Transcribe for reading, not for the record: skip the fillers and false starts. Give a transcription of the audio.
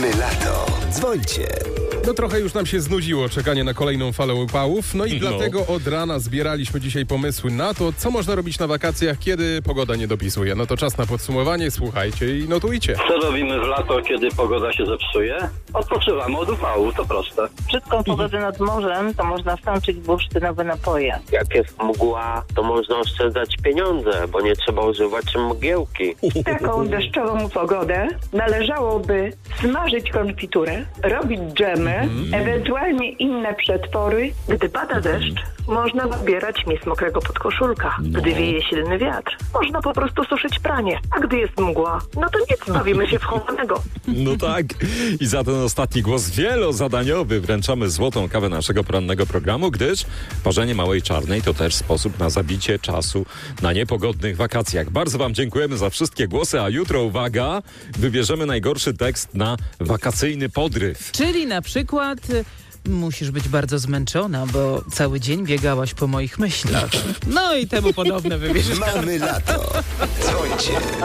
Mamy lato. Dzwońcie. No trochę już nam się znudziło czekanie na kolejną falę upałów, no i dlatego od rana zbieraliśmy dzisiaj pomysły na to, co można robić na wakacjach, kiedy pogoda nie dopisuje. No to czas na podsumowanie, słuchajcie i notujcie. Co robimy w lato, kiedy pogoda się zepsuje? Odpoczywamy od upału, to proste. Brzydką pogodę nad morzem to można wstączyć w bursztynowe napoje. Jak jest mgła, to można oszczędzać pieniądze, bo nie trzeba używać mgiełki. W taką deszczową pogodę należałoby smażyć konfiturę, robić dżemy, ewentualnie inne przetwory. Gdy pada deszcz, można wybierać mis mokrego podkoszulka. Gdy wieje silny wiatr, można po prostu suszyć pranie. A gdy jest mgła, no to nic, bawimy się w chowanego. No tak. I za ten ostatni głos wielozadaniowy wręczamy złotą kawę naszego porannego programu, gdyż parzenie małej czarnej to też sposób na zabicie czasu na niepogodnych wakacjach. Bardzo wam dziękujemy za wszystkie głosy, a jutro, uwaga, wybierzemy najgorszy tekst na wakacyjny podryw. Czyli na przykład musisz być bardzo zmęczona, bo cały dzień biegałaś po moich myślach. No i temu podobne wybierzesz. Mamy lato. Dzwońcie.